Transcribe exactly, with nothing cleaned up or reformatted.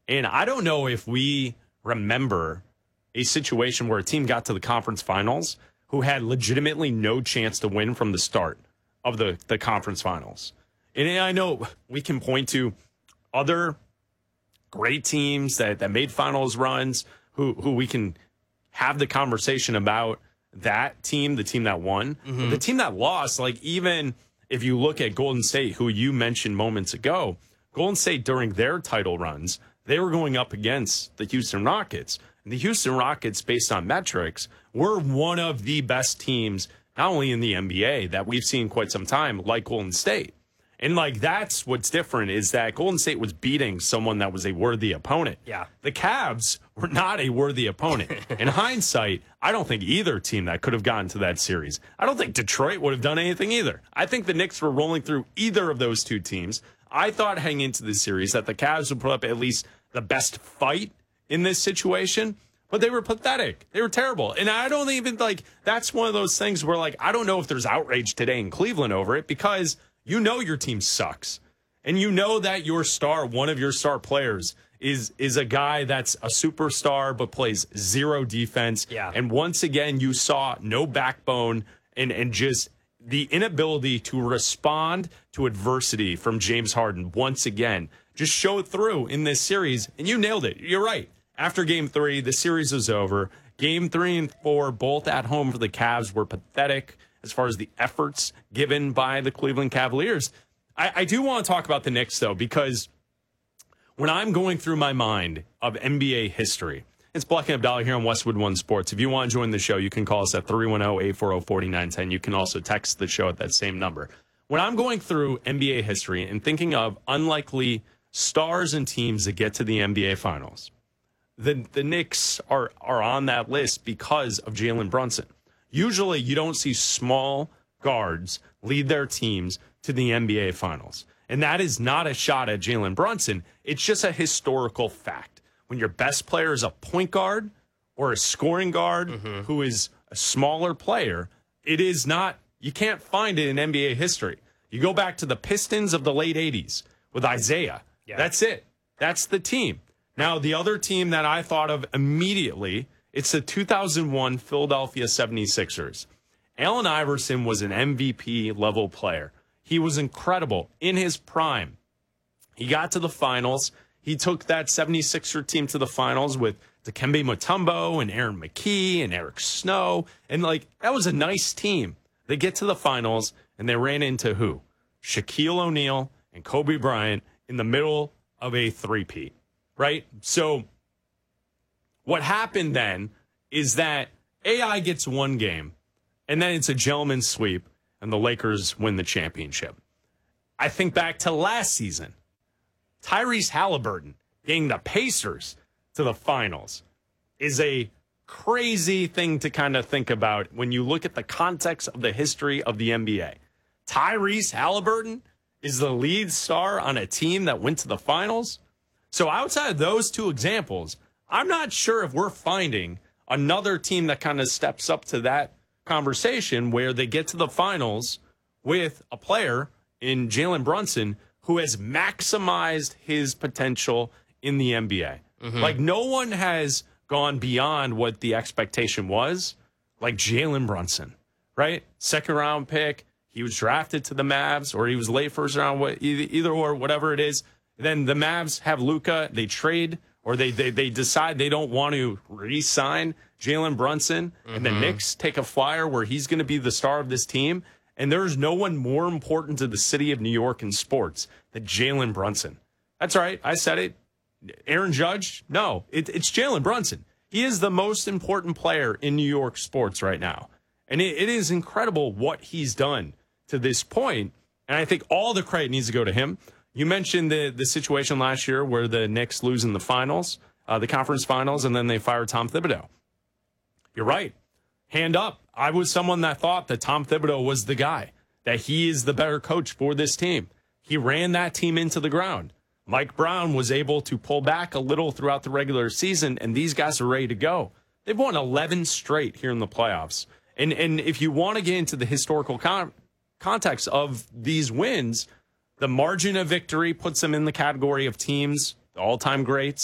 And I don't know if we remember a situation where a team got to the conference finals who had legitimately no chance to win from the start of the, the conference finals. And I know we can point to other great teams that, that made finals runs who, who we can have the conversation about that team, the team that won. Mm-hmm. The team that lost, like even if you look at Golden State, who you mentioned moments ago, Golden State during their title runs, they were going up against the Houston Rockets. And the Houston Rockets, based on metrics, were one of the best teams, not only in the N B A, that we've seen quite some time, like Golden State. And, like, that's what's different is that Golden State was beating someone that was a worthy opponent. Yeah. The Cavs were not a worthy opponent. In hindsight, I don't think either team that could have gotten to that series. I don't think Detroit would have done anything either. I think the Knicks were rolling through either of those two teams. I thought heading into this series that the Cavs would put up at least the best fight in this situation, but they were pathetic. They were terrible. And I don't even, like, that's one of those things where, like, I don't know if there's outrage today in Cleveland over it because you know your team sucks. And you know that your star, one of your star players, is is a guy that's a superstar but plays zero defense. Yeah. And once again, you saw no backbone and, and just the inability to respond to adversity from James Harden once again. Just showed through in this series, and you nailed it. You're right. After game three, the series was over. Game three and four, both at home for the Cavs, were pathetic as far as the efforts given by the Cleveland Cavaliers. I, I do want to talk about the Knicks, though, because when I'm going through my mind of N B A history, it's Black and Abdallah here on Westwood One Sports. If you want to join the show, you can call us at three one zero, eight four zero, four nine one zero. You can also text the show at that same number. When I'm going through N B A history and thinking of unlikely stars and teams that get to the N B A Finals, the, the Knicks are, are on that list because of Jalen Brunson. Usually you don't see small guards lead their teams to the N B A Finals. And that is not a shot at Jalen Brunson. It's just a historical fact. When your best player is a point guard or a scoring guard mm-hmm. who is a smaller player, it is not, you can't find it in N B A history. You go back to the Pistons of the late eighties with Isaiah. Yeah. That's it. That's the team. Now, the other team that I thought of immediately, it's the two thousand one Philadelphia seventy-sixers. Allen Iverson was an M V P-level player. He was incredible in his prime. He got to the finals. He took that seventy-sixer team to the finals with Dikembe Mutombo and Aaron McKie and Eric Snow. And, like, that was a nice team. They get to the finals, and they ran into who? Shaquille O'Neal and Kobe Bryant in the middle of a three-peat, right? So what happened then is that A I gets one game, and then it's a gentleman's sweep, and the Lakers win the championship. I think back to last season. Tyrese Halliburton getting the Pacers to the finals is a crazy thing to kind of think about when you look at the context of the history of the N B A. Tyrese Halliburton is the lead star on a team that went to the finals. So outside of those two examples, I'm not sure if we're finding another team that kind of steps up to that conversation where they get to the finals with a player in Jalen Brunson who has maximized his potential in the N B A. Mm-hmm. Like, no one has gone beyond what the expectation was, like Jalen Brunson, right? Second round pick. He was drafted to the Mavs, or he was late first round, either, either or, whatever it is. Then the Mavs have Luka. They trade, or they they, they decide they don't want to re-sign Jalen Brunson. Mm-hmm. And the Knicks take a flyer where he's going to be the star of this team. And there's no one more important to the city of New York in sports than Jalen Brunson. That's right. I said it. Aaron Judge? No, it, it's Jalen Brunson. He is the most important player in New York sports right now. And it, it is incredible what he's done to this point. And I think all the credit needs to go to him. You mentioned the, the situation last year where the Knicks lose in the finals, uh, the conference finals, and then they fire Tom Thibodeau. You're right. Hand up. I was someone that thought that Tom Thibodeau was the guy, that he is the better coach for this team. He ran that team into the ground. Mike Brown was able to pull back a little throughout the regular season, and these guys are ready to go. They've won eleven straight here in the playoffs. And and if you want to get into the historical con- context of these wins, the margin of victory puts them in the category of teams, the all-time greats.